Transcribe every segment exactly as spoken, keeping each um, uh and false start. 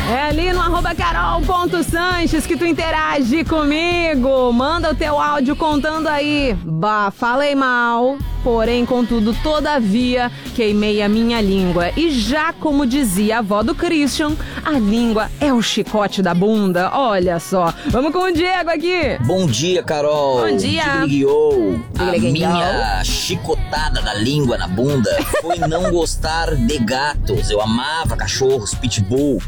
É ali no arroba carol.sanches que tu interage comigo. Manda o teu áudio contando aí. Bah, falei mal, porém, contudo, todavia, queimei a minha língua. E já como dizia a avó do Christian, a língua é o chicote da bunda. Olha só. Vamos com o Diego aqui. Bom dia, Carol. Bom dia. Digliguiou. A Digliguiou. minha chicotada da língua na bunda foi não gostar de gatos. Eu amava cachorros, pitbull,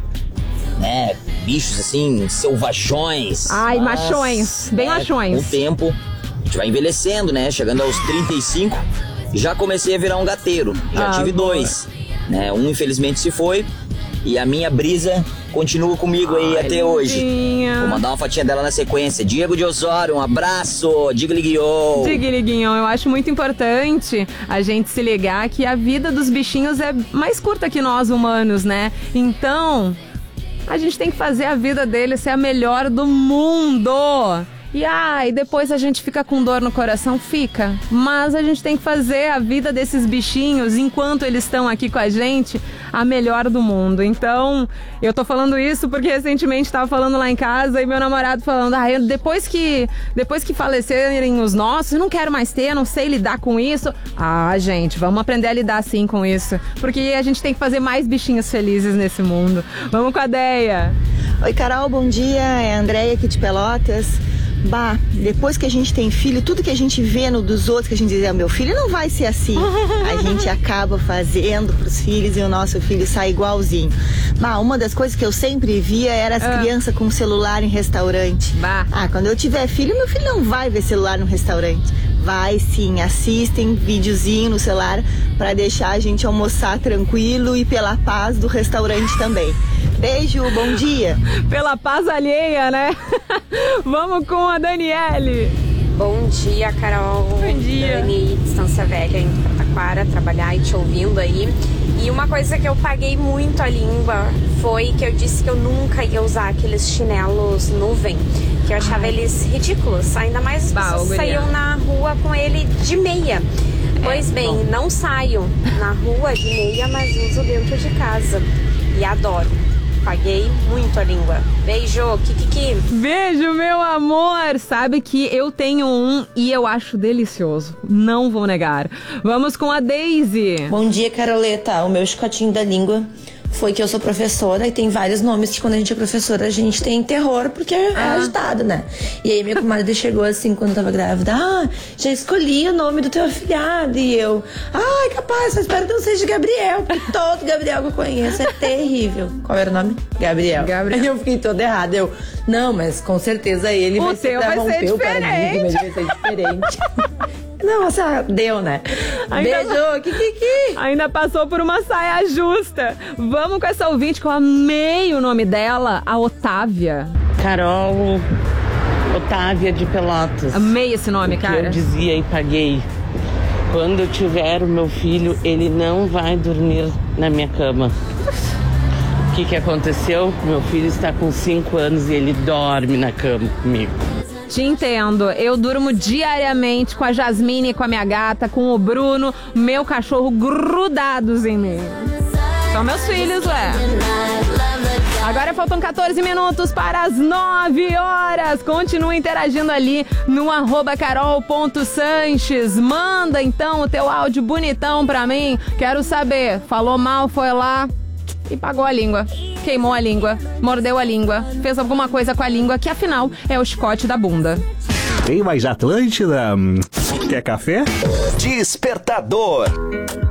né? Bichos assim, selvajões. Ai, mas, machões. Bem né, machões. Com o tempo, a gente vai envelhecendo, né? Chegando aos trinta e cinco, já comecei a virar um gateiro. Já Ah, tive boa. dois. Né? Um, infelizmente, se foi. E a minha brisa continua comigo aí Ai, até hoje. lindinha. Vou mandar uma fotinha dela na sequência. Diego de Osório, um abraço. Digliguiou. Digliguinho, eu acho muito importante a gente se ligar que a vida dos bichinhos é mais curta que nós humanos, né? Então, a gente tem que fazer a vida deles ser a melhor do mundo. E ai, depois a gente fica com dor no coração, fica. Mas a gente tem que fazer a vida desses bichinhos, enquanto eles estão aqui com a gente, a melhor do mundo. Então, eu tô falando isso porque recentemente tava falando lá em casa e meu namorado falando, ah, eu, depois que depois que falecerem os nossos, eu não quero mais ter, eu não sei lidar com isso. Ah, gente, vamos aprender a lidar sim com isso. Porque a gente tem que fazer mais bichinhos felizes nesse mundo. Vamos com a Deia. Oi, Carol, bom dia. É a Andréia aqui de Pelotas. Bah, depois que a gente tem filho, tudo que a gente vê no dos outros, que a gente diz, ah, meu filho não vai ser assim. A gente acaba fazendo pros filhos e o nosso filho sai igualzinho. Bah, uma das coisas que eu sempre via era as Ah. crianças com celular em restaurante. Bah. Ah, quando eu tiver filho, meu filho não vai ver celular no restaurante. Vai sim, assistem videozinho no celular pra deixar a gente almoçar tranquilo e pela paz do restaurante também. Beijo, bom dia. Pela paz alheia, né? Vamos com a Daniele. Bom dia, Carol. Bom dia. Dani, Distância Velha, indo pra Taquara, trabalhar e te ouvindo aí. E uma coisa que eu paguei muito a língua foi que eu disse que eu nunca ia usar aqueles chinelos nuvem, que eu achava eles ridículos. Ainda mais as Bah, pessoas guria. saíam na rua com ele de meia. Pois bem, bom. não saio na rua de meia, mas uso dentro de casa. E adoro. Paguei muito a língua. Beijo, Kikiki. Beijo, meu amor. Sabe que eu tenho um e eu acho delicioso. Não vou negar. Vamos com a Daisy. Bom dia, Caroleta. O meu chicotinho da língua foi que eu sou professora e tem vários nomes que quando a gente é professora a gente tem terror porque é Ah. agitado, né? E aí minha comadre chegou assim quando eu tava grávida, ah, já escolhi o nome do teu afilhado. E eu, ai, capaz, eu espero que não seja Gabriel, porque todo Gabriel que eu conheço é terrível. Qual era o nome? Gabriel. Gabriel. Aí eu fiquei toda errada. Eu, não, mas com certeza ele O vai ser teu pra vai ser romper o diferente. paradigma, ele vai ser diferente. Nossa, deu, né? Ainda- Beijo, Kikiki. Ainda passou por uma saia justa. Vamos com essa ouvinte que eu amei o nome dela, a Otávia. Carol Otávia de Pelotas. Amei esse nome, O que cara. eu dizia e paguei. Quando eu tiver o meu filho, ele não vai dormir na minha cama. O que que aconteceu? Meu filho está com cinco anos e ele dorme na cama comigo. Te entendo. Eu durmo diariamente com a Jasmine e com a minha gata, com o Bruno, meu cachorro grudados em mim. São meus filhos, ué. Agora faltam catorze minutos para as nove horas. Continua interagindo ali no arroba carol.sanches. Manda então o teu áudio bonitão pra mim. Quero saber. Falou mal, foi lá e pagou a língua. Queimou a língua, mordeu a língua, fez alguma coisa com a língua, que afinal é o chicote da bunda. Tem mais Atlântida? Quer café? Despertador.